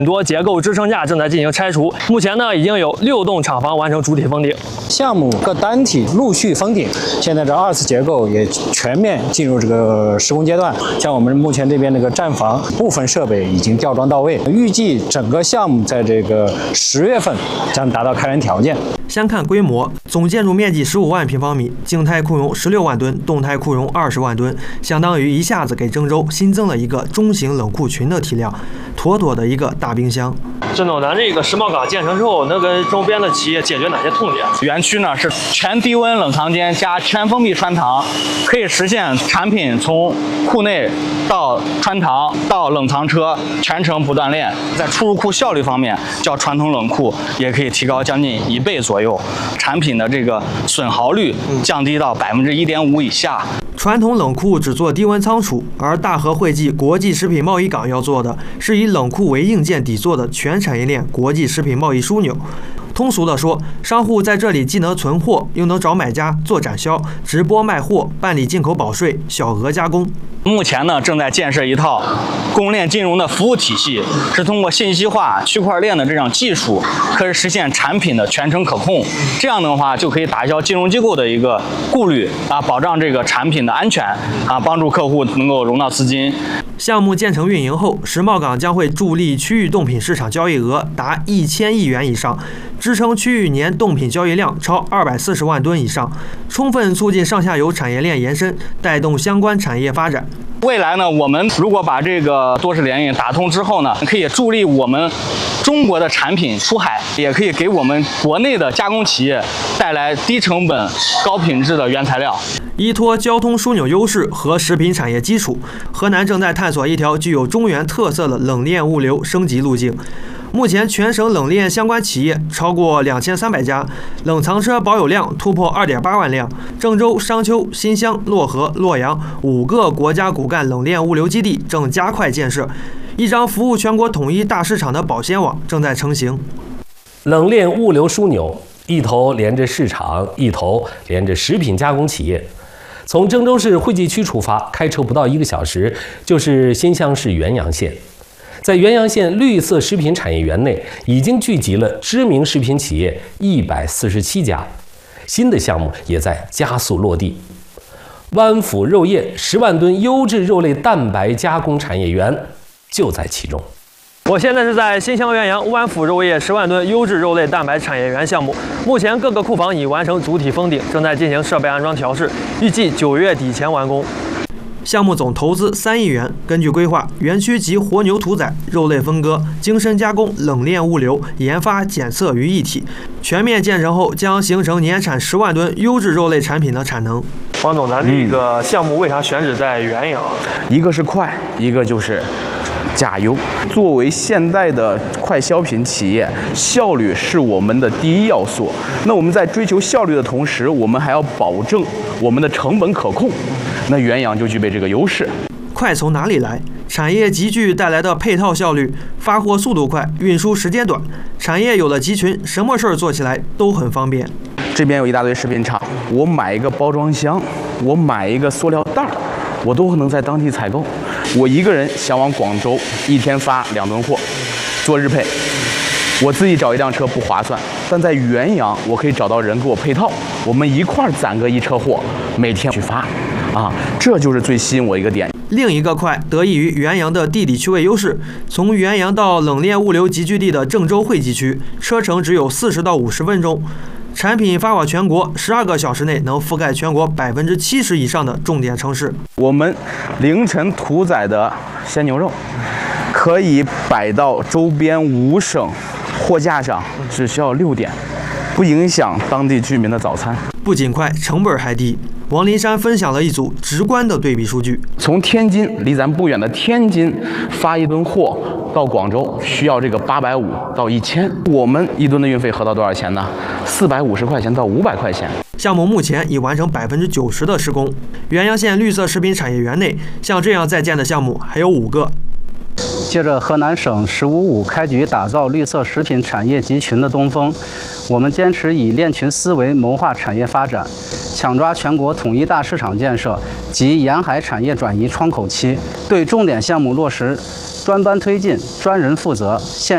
很多结构支撑架正在进行拆除。目前呢，已经有6栋厂房完成主体封顶， 项目各单体陆续封顶。现在这2次结构也全面进入这个施工阶段。像我们目前这边那个站房部分设备已经吊装到位，预计整个项目在这个10月份将达到开园条件。 先看规模，总建筑面积15万平方米，静态库容16万吨，动态库容20万吨，相当于一下子给郑州新增了一个中型冷库群的体量，妥妥的一个大冰箱。 郑总，咱这个世贸港建成之后，能跟周边的企业解决哪些痛点？ 园区呢是全低温冷藏间加全封闭穿堂，可以实现产品从库内到穿堂到冷藏车全程不断链。在出入库效率方面，较传统冷库也可以提高将近1倍左右，产品的这个损耗率降低到1.5%以下。 传统冷库只做低温仓储，而大和汇济国际食品贸易港要做的是以冷库为硬件底座的全产业链国际食品贸易枢纽。通俗地说，商户在这里既能存货，又能找买家做展销、直播卖货、办理进口保税、小额加工。 目前呢，正在建设一套供应链金融的服务体系，是通过信息化、区块链的这样技术，可以实现产品的全程可控。这样的话，就可以打消金融机构的一个顾虑保障这个产品的安全帮助客户能够融到资金。 项目建成运营后，世贸港将会助力区域冻品市场交易额达1000亿元以上，支撑区域年冻品交易量超240万吨以上，充分促进上下游产业链延伸，带动相关产业发展。 未来呢，我们如果把这个多式联运打通之后呢，可以助力我们中国的产品出海，也可以给我们国内的加工企业带来低成本、高品质的原材料。 依托交通枢纽优势和食品产业基础，河南正在探索一条具有中原特色的冷链物流升级路径。目前全省冷链相关企业超过2300家，冷藏车保有量突破2.8万辆。郑州、商丘、新乡、漯河、洛阳5个国家骨干冷链物流基地正加快建设，一张服务全国统一大市场的保鲜网正在成型。 冷链物流枢纽一头连着市场，一头连着食品加工企业。从郑州市汇济区出发，开车不到1个小时就是新乡市原阳县。在原阳县绿色食品产业园内，已经聚集了知名食品企业147家，新的项目也在加速落地。湾府肉业10万吨优质肉类蛋白加工产业园就在其中。 我现在是在新乡原阳湾府肉业10万吨优质肉类蛋白产业园项目，目前各个库房已完成主体封顶，正在进行设备安装调试，预计9月底前完工。 项目总投资3亿元，根据规划，园区集活牛屠宰、肉类分割、精深加工、冷链物流、研发、检测于一体。全面建成后，将形成年产10万吨优质肉类产品的产能。 王总，咱这个项目为啥选址在原阳？ 一个是快，一个就是加油。作为现代的快消品企业，效率是我们的第一要素。那我们在追求效率的同时，我们还要保证我们的成本可控。那原阳就具备这个优势。 快从哪里来？产业集聚带来的配套效率，发货速度快，运输时间短，产业有了集群，什么事儿做起来都很方便。 这边有一大堆食品厂，我买一个包装箱，我买一个塑料袋，我都能在当地采购。我一个人想往广州一天发2吨货，做日配，我自己找一辆车不划算，但在原阳我可以找到人给我配套，我们一块儿攒个1车货，每天去发。这就是最吸引我一个点。 另一个快得益于原阳的地理区位优势，从原阳到冷链物流集聚地的郑州汇济区，车程只有40到50分钟。产品发往全国，12个小时内能覆盖全国70%以上的重点城市。 我们凌晨屠宰的鲜牛肉，可以摆到周边5省货架上，只需要6点，不影响当地居民的早餐。 不仅快，成本还低。王林山分享了一组直观的对比数据： 从天津离咱不远的天津发1吨货到广州，需要这个850到1000，我们1吨的运费合到多少钱呢？450块钱到500块钱。 项目目前已完成90%的施工。原阳县绿色食品产业园内，像这样在建的项目还有5个。 借着河南省“15+5”开局打造绿色食品产业集群的东风，我们坚持以链群思维谋划产业发展，抢抓全国统一大市场建设及沿海产业转移窗口期，对重点项目落实专班推进、专人负责、现